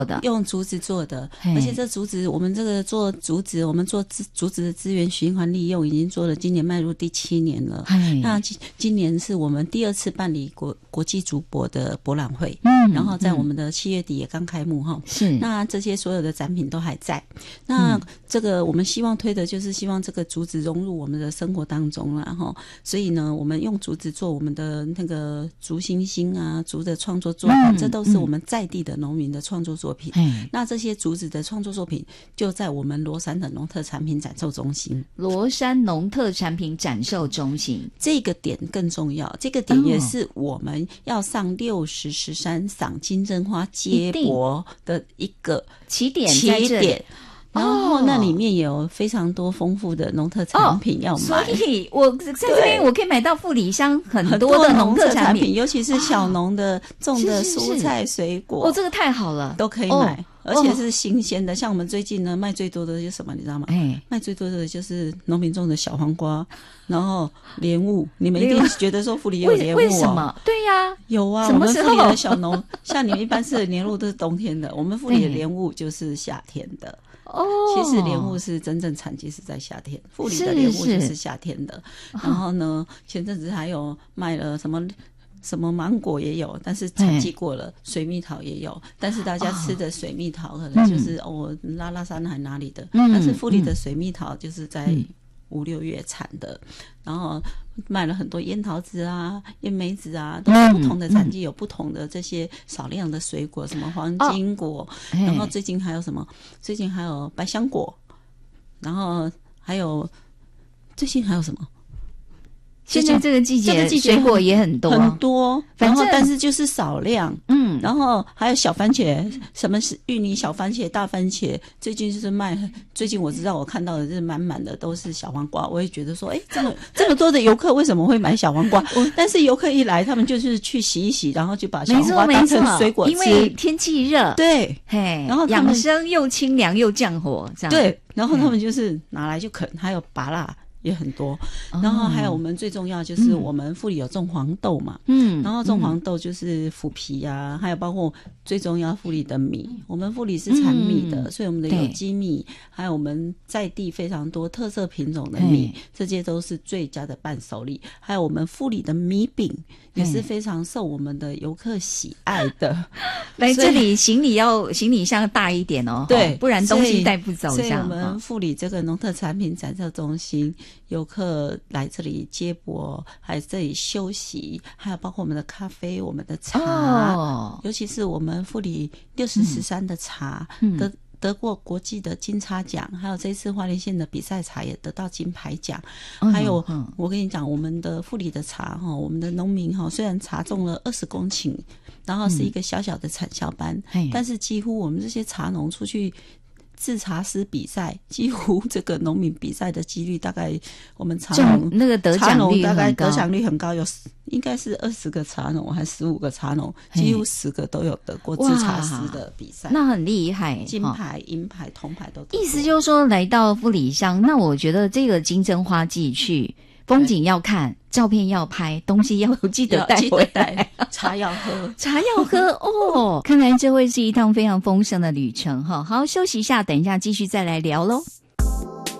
用竹子做的，而且这竹子我们这个做竹子，我们做竹子的资源循环利用已经做了，今年迈入第7年了。那今年是我们第2次办理国际竹帛的博览会，然后在我们的7月底也刚开幕哈。是，那这些所有的展品都还在。那这个我们希望推的就是希望这个竹子融入我们的生活当中啦哈。所以呢，我们用竹子做我们的那个竹星星啊，竹的创作作品，这都是我们在地的农民的创作作品。那这些竹子的创作作品就在我们罗山的农特产品展售中心。罗山农特产品展售中心这个点更重要，这个点也是我们要上60石山赏金针花接驳的一个起点。然后那里面有非常多丰富的农特产品要买，所以我在这边我可以买到富里乡很多的农特产品，尤其是小农的种的蔬菜水果，这个太好了，都可以买。而且是新鲜的，像我们最近呢卖最多的是什么你知道吗？卖最多的就是农民种的小黄瓜，然后莲雾。你们一定觉得说富里也有莲雾为什么？对呀，有啊。我们富里的小农像你们一般吃的莲雾都是冬天的，我们富里的莲雾就是夏天的。其实莲雾是真正产季是在夏天，富里的莲雾就是夏天的。然后呢，前阵子还有卖了什么芒果也有，但是产季过了，水蜜桃也有，但是大家吃的水蜜桃可能就是拉山还哪里的，但是富里的水蜜桃就是在5、6月产的，然后卖了很多烟桃子啊、烟梅子啊，都是不同的产季有不同的这些少量的水果，什么黄金果，然后最近还有什么？最近还有百香果，然后还有最近还有什么？现在这个季节水果也很多，然后但是就是少量，然后还有小番茄，什么是芋泥小番茄、大番茄，最近就是卖，最近我知道我看到的是满满的都是小黄瓜，我也觉得说，这么多的游客为什么会买小黄瓜？但是游客一来，他们就是去洗一洗，然后就把小黄瓜当成水果吃，因为天气热，对，然后养生又清凉又降火，这样对，然后他们就是拿来就啃，还有芭乐。也很多，然后还有我们最重要就是我们富里有种黄豆嘛，然后种黄豆就是腐皮啊，还有包括最重要富里的米，我们富里是产米的，所以我们的有机米，还有我们在地非常多特色品种的米，这些都是最佳的伴手礼，还有我们富里的米饼也是非常受我们的游客喜爱的。来这里行李箱大一点哦，对，不然东西带不走。所以我们富里这个农特产品展售中心，游客来这里接驳，还有这里休息，还有包括我们的咖啡、我们的茶，尤其是我们富里60石山的茶，得过国际的金叉奖，还有这一次花莲县的比赛茶也得到金牌奖。还有我跟你讲，我们的富里的茶我们的农民虽然茶种了20公顷，然后是一个小小的产销班，但是几乎我们这些茶农出去制茶师比赛，几乎这个农民比赛的几率大概我们茶农那个得奖率大概得奖率很高，有应该是20个茶农还是15个茶农，几乎10个都有得过制茶师的比赛，那很厉害，金牌、银牌、铜牌都得过。意思就是说，来到富里乡，那我觉得这个金针花季去，风景要看，照片要拍，东西要记得带回来，茶要喝哦。看来这会是一趟非常丰盛的旅程哈。好，休息一下，等一下继续再来聊咯。